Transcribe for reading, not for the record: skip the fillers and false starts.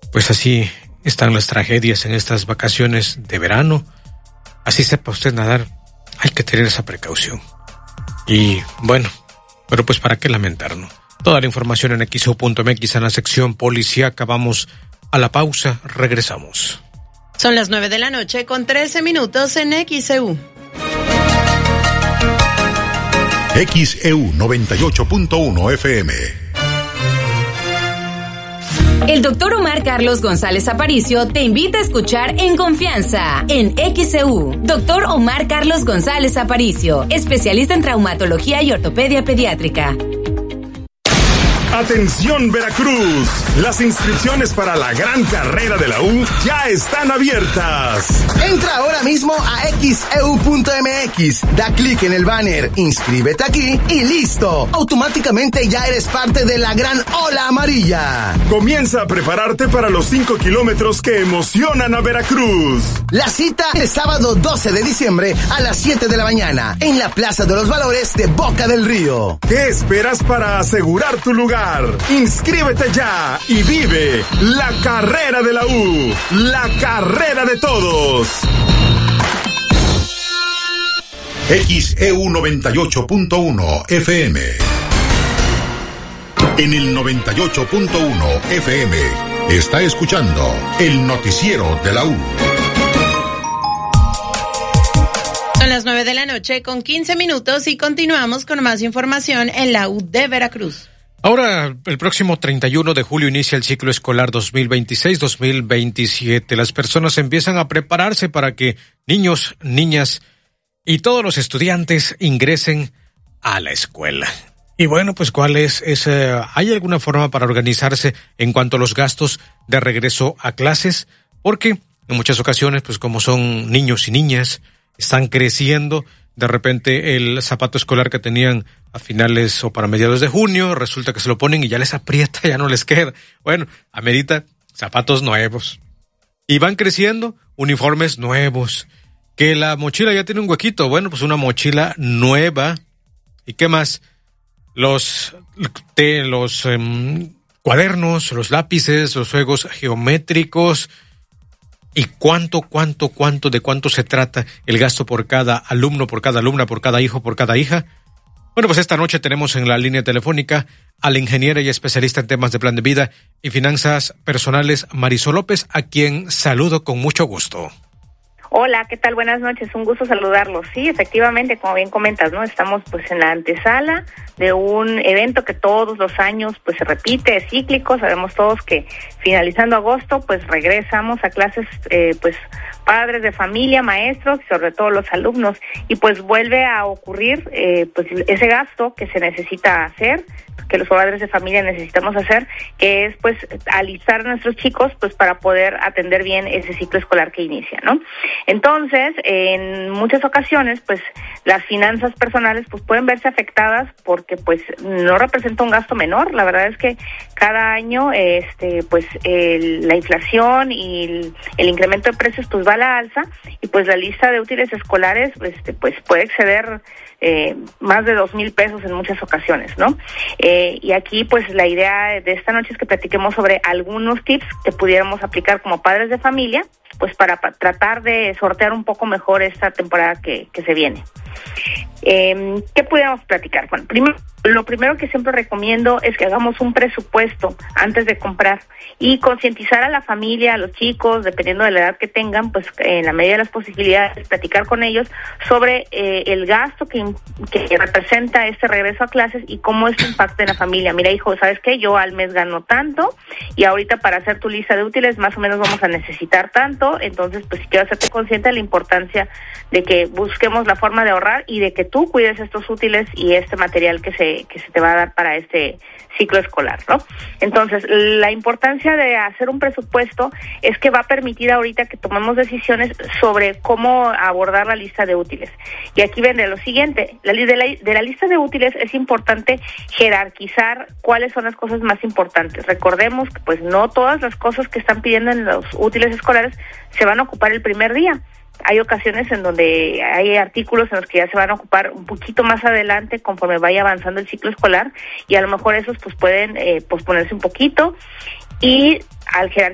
pues así están las tragedias en estas vacaciones de verano. Así sepa usted nadar, hay que tener esa precaución. Y bueno, pero pues para qué lamentarnos. Toda la información en xeu.mx en la sección policíaca. Vamos a la pausa, regresamos. Son las 9:13 en XEU. XEU 98.1 FM. El doctor Omar Carlos González Aparicio te invita a escuchar En Confianza, en XEU. Doctor Omar Carlos González Aparicio, especialista en traumatología y ortopedia pediátrica. Atención Veracruz, las inscripciones para la gran carrera de la U ya están abiertas. Entra ahora mismo a xeu.mx, da clic en el banner, inscríbete aquí y listo. Automáticamente ya eres parte de la gran ola amarilla. Comienza a prepararte para los 5 kilómetros que emocionan a Veracruz. La cita el sábado 12 de diciembre a las 7 de la mañana en la Plaza de los Valores de Boca del Río. ¿Qué esperas para asegurar tu lugar? Inscríbete ya y vive la carrera de la U, la carrera de todos. XEU 98.1 FM. En el 98.1 FM está escuchando el noticiero de la U. Son las 9:15 y continuamos con más información en la U de Veracruz. Ahora, el próximo 31 de julio inicia el ciclo escolar 2026-2027. Las personas empiezan a prepararse para que niños, niñas y todos los estudiantes ingresen a la escuela. Y bueno, pues ¿hay alguna forma para organizarse en cuanto a los gastos de regreso a clases? Porque en muchas ocasiones, pues como son niños y niñas, están creciendo. De repente el zapato escolar que tenían a finales o para mediados de junio, resulta que se lo ponen y ya les aprieta, ya no les queda. Bueno, amerita zapatos nuevos. Y van creciendo, uniformes nuevos. Que la mochila ya tiene un huequito, bueno, pues una mochila nueva. ¿Y qué más? Los cuadernos, los lápices, los juegos geométricos. ¿Y de cuánto se trata el gasto por cada alumno, por cada alumna, por cada hijo, por cada hija? Bueno, pues esta noche tenemos en la línea telefónica a la ingeniera y especialista en temas de plan de vida y finanzas personales, Marisol López, a quien saludo con mucho gusto. Hola, ¿qué tal? Buenas noches, un gusto saludarlos. Sí, efectivamente, como bien comentas, ¿no? Estamos pues en la antesala de un evento que todos los años pues se repite, es cíclico. Sabemos todos que finalizando agosto pues regresamos a clases pues padres de familia, maestros y sobre todo los alumnos, y pues vuelve a ocurrir pues ese gasto que se necesita hacer, que los padres de familia necesitamos hacer, que es pues alistar a nuestros chicos pues para poder atender bien ese ciclo escolar que inicia, ¿no? Entonces, en muchas ocasiones, pues, las finanzas personales, pues, pueden verse afectadas porque, pues, no representa un gasto menor. La verdad es que cada año, pues, la inflación y el incremento de precios, pues, va a la alza y, pues, la lista de útiles escolares, pues, puede exceder más de 2,000 pesos en muchas ocasiones, ¿no? Y aquí, pues, la idea de esta noche es que platiquemos sobre algunos tips que pudiéramos aplicar como padres de familia, pues para tratar de sortear un poco mejor esta temporada que se viene. ¿Qué pudiéramos platicar? Bueno, lo primero que siempre recomiendo es que hagamos un presupuesto antes de comprar y concientizar a la familia, a los chicos, dependiendo de la edad que tengan, pues en la medida de las posibilidades, platicar con ellos sobre el gasto que representa este regreso a clases y cómo esto impacta en la familia. Mira, hijo, ¿sabes qué? Yo al mes gano tanto y ahorita para hacer tu lista de útiles más o menos vamos a necesitar tanto, entonces pues quiero hacerte consciente de la importancia de que busquemos la forma de ahorrar y de que tú cuides estos útiles y este material que se te va a dar para este ciclo escolar, ¿no? Entonces, la importancia de hacer un presupuesto es que va a permitir ahorita que tomemos decisiones sobre cómo abordar la lista de útiles. Y aquí viene lo siguiente, de la lista de útiles es importante jerarquizar cuáles son las cosas más importantes. Recordemos que pues no todas las cosas que están pidiendo en los útiles escolares se van a ocupar el primer día. Hay ocasiones en donde hay artículos en los que ya se van a ocupar un poquito más adelante conforme vaya avanzando el ciclo escolar y a lo mejor esos pues pueden posponerse un poquito y al jerarquizar